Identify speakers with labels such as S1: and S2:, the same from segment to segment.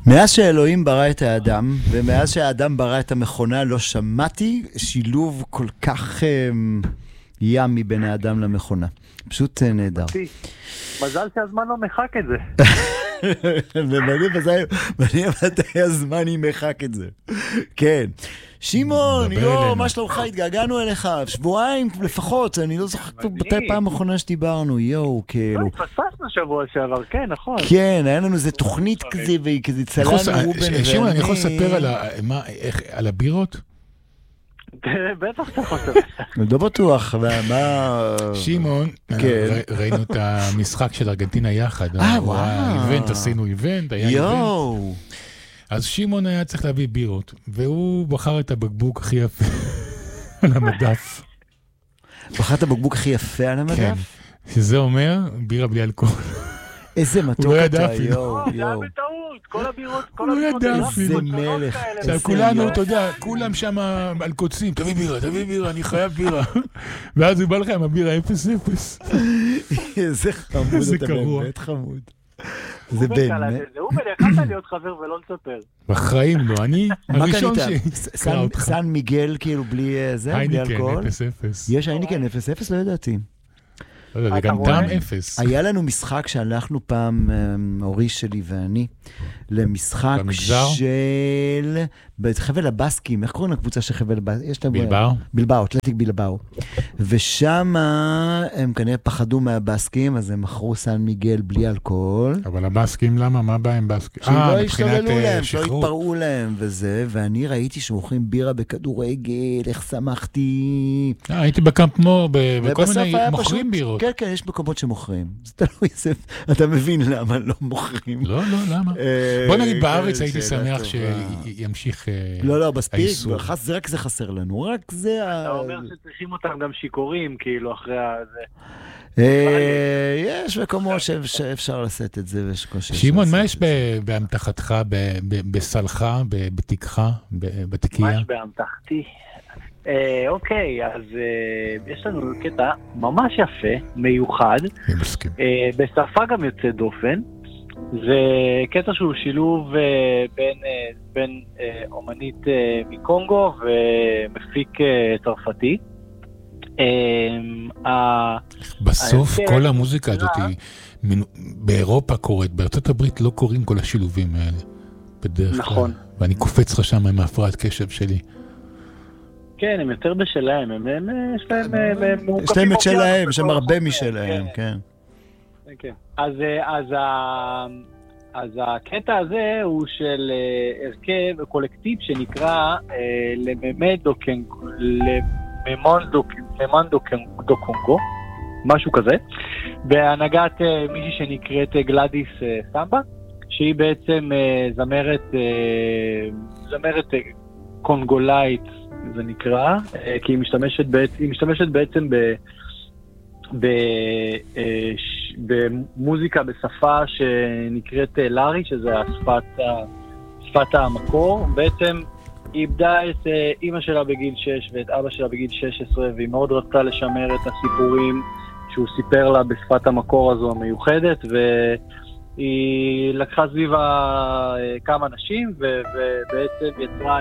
S1: מאז שאלוהים ברא את האדם, ומאז שהאדם ברא את המכונה, לא שמעתי שילוב כל כך ימי בין האדם למכונה. פשוט נהדר.
S2: מזל שהזמן לא מחק את זה.
S1: ומעניין מתי הזמן ימחק את זה. כן. שמעון, מה שלומך? התגעגענו אליך, שבועיים לפחות, אני לא זוכר מתי פעם האחרונה שדיברנו, כאילו.
S2: פספסנו שבוע שעבר, כן, נכון.
S1: כן, היה לנו איזה תוכנית כזה, וכזה צלנו רובן ואני.
S3: שמעון, אני יכול לספר על הבירות?
S2: בטח אתה חושב.
S1: לא בטוח, מה...
S3: שמעון, ראינו את המשחק של ארגנטינה יחד.
S1: וואו.
S3: עשינו איבנט, היה איבנט. אז שמעון היה צריך להביא בירות, והוא בחר את הבקבוק הכי יפה על המדף.
S1: בחר את הבקבוק הכי יפה על המדף? כן,
S3: שזה אומר בירה בלי אלכוהול.
S1: איזה מתוק אתה,
S2: זה היה בטעות, כל הבירות,
S3: הוא לא ידע אפילו.
S1: זה מלך.
S3: עכשיו כולנו, אתה יודע, כולם שם על קוצים, תביא בירה, אני חייב בירה. ואז הוא בא לך עם הבירה 0-0.
S1: איזה חמוד, אתה באמת חמוד.
S2: זה באמת. הוא יכלת להיות חבר ולא לספר.
S3: בחיים לא, אני הראשון
S1: שקרא אותך. סן מיגל כאילו בלי זה, בלי אלכוהול.
S3: הייניקן 0-0.
S1: יש הייניקן 0-0? לא ידעתי.
S3: זה גם טעם 0.
S1: היה לנו משחק שהלכנו פעם, אורי שלי ואני, למשחק של... בחבל הבסקים, איך קוראים לקבוצה של חבל הבסקים?
S3: בלבאו?
S1: בלבאו, אתלטיק בלבאו. ושם הם כנראה פחדו מהבסקים, אז הם מכרו סן מיגל בלי אלכוהול.
S3: אבל הבסקים למה? מה בא עם בסקים?
S1: שלא השתוללו להם, שלא התפרעו להם וזה, ואני ראיתי שמוכרים בירה בכדורגל, איך שמחתי.
S3: הייתי בקמפ נור, בכל מיני מוכרים בירות.
S1: כן, כן, יש מקומות שמוכרים. זה תלוי, אתה מבין למה לא מוכרים.
S3: לא, למה? בוא נגיד בארץ הייתי שמח שימשיך
S1: לא, בספיק, זה רק זה חסר לנו, רק זה...
S2: אתה אומר שצריכים אותם גם שיקורים, כאילו, אחרי זה.
S1: יש מקומות שאפשר לשאת את זה.
S3: שמעון, מה יש באמתחתך, בסלך, בתיקך, בתיקייה?
S2: מה יש באמתחתי? אוקיי, אז יש לנו קטע ממש יפה, מיוחד, בשפה גם יוצא דופן, זה קטע שהוא שילוב בין אומנית מקונגו ומפיק צרפתי.
S3: בסוף כל המוזיקה הזאת באירופה קורית, בארצות הברית לא קוראים כל השילובים האלה בדרך כלל, ואני קופץ לך שם עם ההפרעת קשב שלי.
S2: כן, הם יותר בשלהם, יש
S1: להם את שלהם, יש להם הרבה משלהם, כן.
S2: אז הקטע הזה הוא של הרכב קולקטיב שנקרא למנדו קונגו, משהו כזה, בהנהגת מישהי שנקראת גלדיס סמבה, שהיא בעצם זמרת קונגולאית, זה נקרא, כי היא משתמשת בעצם במוזיקה בשפה שנקראת לארי, שזה שפת המקור. בעצם היא איבדה את אמא שלה בגיל 6 ואת אבא שלה בגיל 16, והיא מאוד רצתה לשמר את הסיפורים שהוא סיפר לה בשפת המקור הזו המיוחדת, והיא לקחה סביבה כמה נשים ובעצם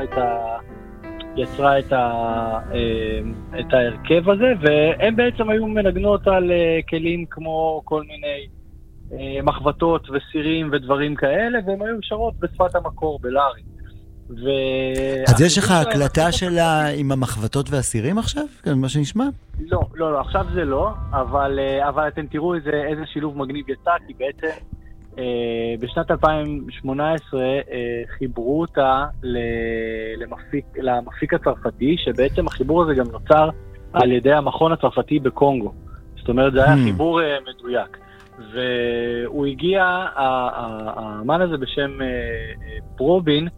S2: יצרה את ההרכב הזה, והם בעצם היו מנגנות על כלים כמו כל מיני מחבטות וסירים ודברים כאלה, והם היו שרות בשפת המקור, בלארי.
S1: אז יש לך הקלטה שלה עם המחבטות והסירים עכשיו? מה שנשמע?
S2: לא, עכשיו זה לא, אבל אתם תראו איזה שילוב מגניב יצא, כי בעצם בשנת 2018 חיברו אותה למפיק הצרפתי, שבעצם החיבור הזה גם נוצר על ידי המכון הצרפתי בקונגו. זאת אומרת, זה היה חיבור מדויק. והוא הגיע, האמן הזה בשם פרובין,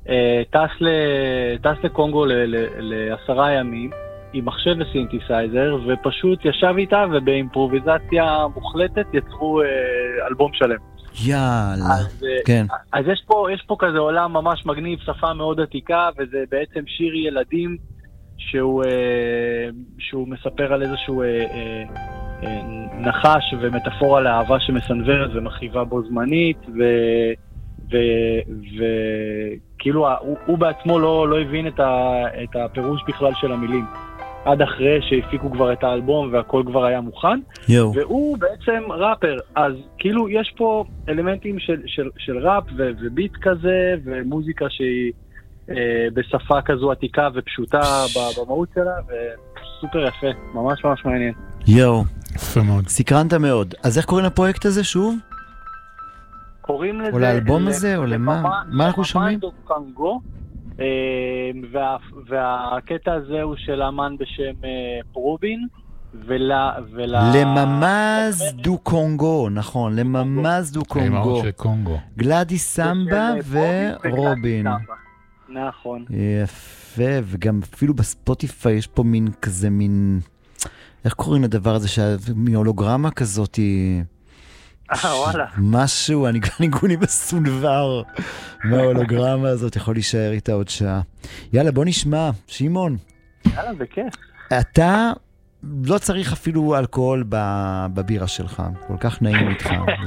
S2: טס לקונגו ל10 ימים עם מחשב וסינתסייזר, ופשוט ישב איתה ובאימפרוביזציה מוחלטת יצרו אלבום שלם.
S1: יאללה, כן.
S2: אז יש פה כזה עולם ממש מגניב, שפה מאוד עתיקה, וזה בעצם שיר ילדים שהוא מספר על איזשהו נחש ומטאפורה לאהבה שמסנוורת ומחיבה בו זמנית, וכאילו הוא בעצמו לא הבין את הפירוש בכלל של המילים. עד אחרי שהפיקו כבר את האלבום והכל כבר היה מוכן, והוא בעצם ראפר, אז כאילו יש פה אלמנטים של ראפ וביט כזה, ומוזיקה שהיא בשפה כזו עתיקה ופשוטה במהות שלה, וסופר יפה, ממש ממש מעניין.
S1: יואו,
S3: יפה מאוד.
S1: סקרנת מאוד. אז איך קוראים לפרויקט הזה שוב?
S2: קוראים לזה...
S1: או לאלבום הזה, או למה? מה אנחנו שומעים?
S2: קונגו. והקטע הזה הוא של אמן בשם פרובין,
S1: לממז דו קונגו, נכון, לממז דו קונגו. גלדי סמבה ורובין.
S2: נכון.
S1: יפה, וגם אפילו בספוטיפיי יש פה מין כזה, מין, איך קוראים לדבר הזה, שההולוגרמה כזאת היא...
S2: וואלה.
S1: משהו, הניגוני בסונבר מההולוגרמה הזאת, יכול להישאר איתה עוד שעה. יאללה, בוא נשמע, שמעון.
S2: יאללה, בכיף.
S1: אתה לא צריך אפילו אלכוהול בבירה שלך, כל כך נעים איתך.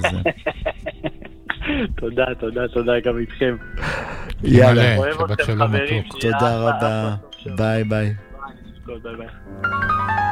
S2: תודה גם איתכם.
S1: יאללה,
S3: שבת שלום מתוק.
S1: תודה רבה, ביי ביי.
S2: ביי ביי.